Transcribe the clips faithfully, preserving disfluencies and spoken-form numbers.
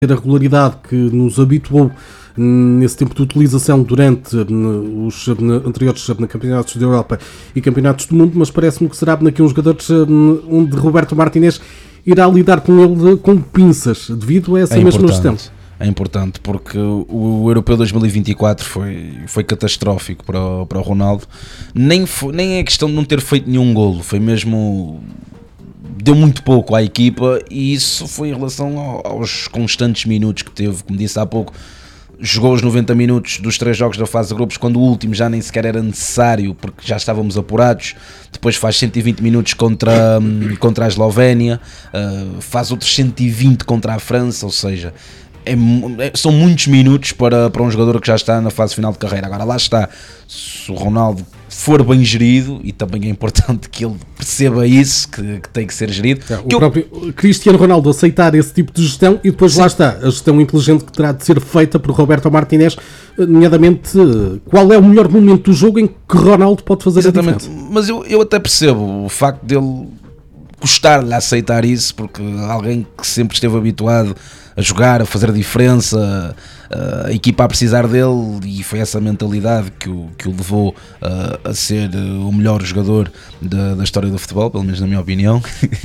ter a regularidade que nos habituou nesse tempo de utilização durante os anteriores campeonatos da Europa e campeonatos do mundo, mas parece-me que será daqui um jogador onde Roberto Martínez irá lidar com ele com pinças, devido a essa é mesma gestão. É importante porque o, o Europeu dois mil e vinte e quatro foi, foi catastrófico para o, para o Ronaldo. Nem, foi, nem é questão de não ter feito nenhum golo, foi mesmo... deu muito pouco à equipa, e isso foi em relação aos constantes minutos que teve. Como disse há pouco, jogou os noventa minutos dos três jogos da fase de grupos, quando o último já nem sequer era necessário porque já estávamos apurados. Depois faz cento e vinte minutos contra, contra a Eslovénia, uh, faz outros cento e vinte contra a França, ou seja, é, são muitos minutos para, para um jogador que já está na fase final de carreira. Agora lá está, se o Ronaldo for bem gerido, e também é importante que ele perceba isso, que, que tem que ser gerido. É, o que próprio eu... Cristiano Ronaldo aceitar esse tipo de gestão, e depois Sim. lá está, a gestão inteligente que terá de ser feita por Roberto Martínez, nomeadamente qual é o melhor momento do jogo em que Ronaldo pode fazer Exatamente. a diferença. Mas eu, eu até percebo o facto dele custar-lhe a aceitar isso, porque alguém que sempre esteve habituado a jogar, a fazer a diferença, a equipa a precisar dele, e foi essa mentalidade que o, que o levou a, a ser o melhor jogador da, da história do futebol, pelo menos na minha opinião.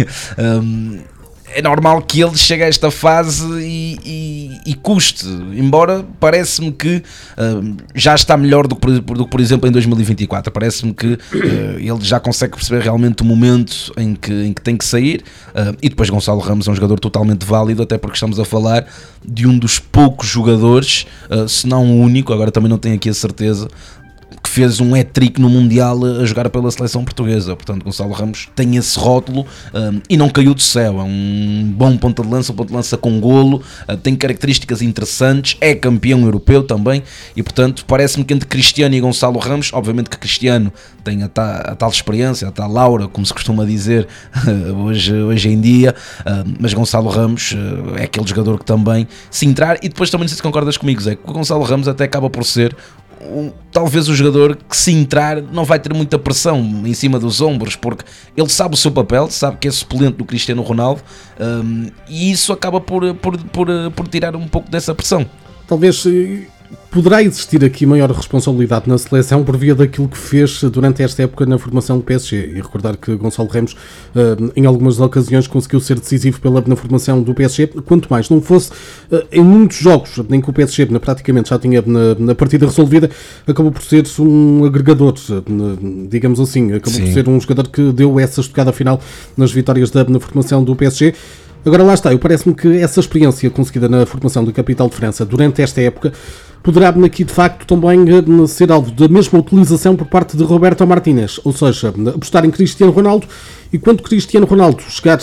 um, é normal que ele chegue a esta fase e, e, e custe, embora parece-me que uh, já está melhor do que, do que por exemplo em dois mil e vinte e quatro. Parece-me que uh, ele já consegue perceber realmente o momento em que, em que tem que sair, uh, e depois Gonçalo Ramos é um jogador totalmente válido, até porque estamos a falar de um dos poucos jogadores, uh, se não o único, agora também não tenho aqui a certeza, que fez um hat-trick no Mundial a jogar pela seleção portuguesa. Portanto, Gonçalo Ramos tem esse rótulo, um, e não caiu do céu. É um bom ponta de lança, um ponta de lança com golo, uh, tem características interessantes, é campeão europeu também, e portanto parece-me que entre Cristiano e Gonçalo Ramos, obviamente que Cristiano tem a, ta, a tal experiência, a tal Laura, como se costuma dizer hoje, hoje em dia, uh, mas Gonçalo Ramos uh, é aquele jogador que também, se entrar, e depois também não sei se concordas comigo, Zé, que o Gonçalo Ramos até acaba por ser Um, talvez o jogador que, se entrar, não vai ter muita pressão em cima dos ombros, porque ele sabe o seu papel, sabe que é suplente do Cristiano Ronaldo, um, e isso acaba por, por, por, por tirar um pouco dessa pressão. Talvez poderá existir aqui maior responsabilidade na seleção por via daquilo que fez durante esta época na formação do P S G, e recordar que Gonçalo Ramos em algumas ocasiões conseguiu ser decisivo pela, na formação do P S G, quanto mais não fosse em muitos jogos em que o P S G praticamente já tinha na, na partida resolvida, acabou por ser um agregador, digamos assim, acabou Sim. por ser um jogador que deu essa estocada final nas vitórias da, na formação do P S G. Agora lá está, eu parece-me que essa experiência conseguida na formação da capital de França durante esta época poderá aqui de facto também ser alvo da mesma utilização por parte de Roberto Martínez, ou seja, apostar em Cristiano Ronaldo, e quando Cristiano Ronaldo chegar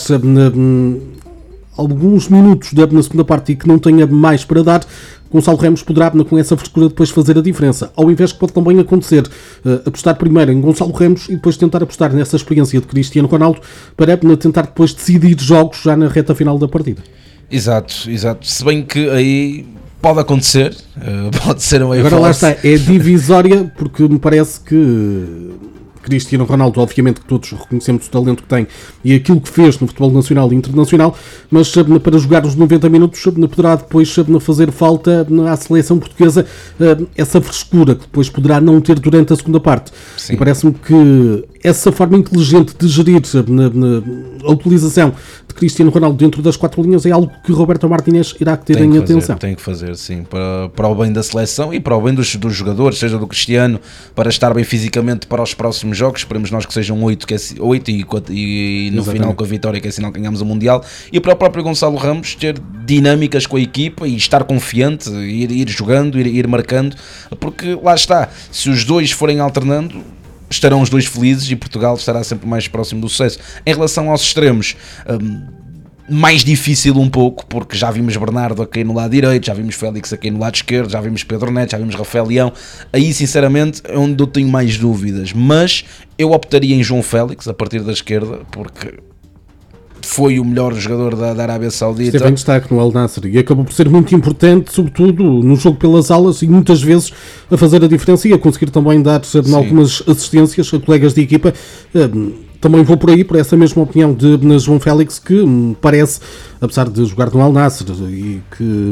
a alguns minutos na segunda parte e que não tenha mais para dar, Gonçalo Ramos poderá, com essa frescura, depois fazer a diferença. Ao invés que pode também acontecer, uh, apostar primeiro em Gonçalo Ramos e depois tentar apostar nessa experiência de Cristiano Ronaldo para tentar depois decidir jogos já na reta final da partida. Exato, exato. Se bem que aí pode acontecer, uh, pode ser uma Agora lá está, é divisória, porque me parece que Cristiano Ronaldo, obviamente que todos reconhecemos o talento que tem e aquilo que fez no futebol nacional e internacional, mas para jogar os noventa minutos poderá depois fazer falta à seleção portuguesa essa frescura que depois poderá não ter durante a segunda parte. Sim. E parece-me que essa forma inteligente de gerir a utilização de Cristiano Ronaldo dentro das quatro linhas é algo que Roberto Martínez irá ter em atenção. Tem que fazer, sim, para, para o bem da seleção e para o bem dos, dos jogadores, seja do Cristiano, para estar bem fisicamente para os próximos jogos. Esperemos nós que sejam oito, que é, oito e, e no Exatamente. final com a vitória, que é sinal que ganhamos o Mundial, e para o próprio Gonçalo Ramos ter dinâmicas com a equipa e estar confiante, ir, ir jogando, ir, ir marcando, porque lá está, se os dois forem alternando, estarão os dois felizes e Portugal estará sempre mais próximo do sucesso. Em relação aos extremos, hum, mais difícil um pouco, porque já vimos Bernardo a cair no lado direito, já vimos Félix a cair no lado esquerdo, já vimos Pedro Neto, já vimos Rafael Leão. Aí sinceramente é onde eu tenho mais dúvidas, mas eu optaria em João Félix a partir da esquerda, porque foi o melhor jogador da, da Arábia Saudita. Esteve em destaque no Al Nassr e acabou por ser muito importante, sobretudo no jogo pelas alas, e muitas vezes a fazer a diferença e a conseguir também dar Sim. algumas assistências a colegas de equipa. também vou por aí, por essa mesma opinião de João Félix, que me parece, apesar de jogar no Al Nassr e que